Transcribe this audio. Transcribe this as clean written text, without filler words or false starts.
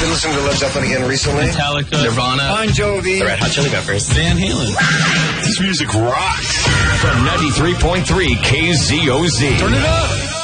listening to Led Zeppelin again recently? Metallica, Nirvana, Bon Jovi, the Red Hot Chili Peppers, Van Halen. This music rocks. From 93.3 KZOZ. Turn it up.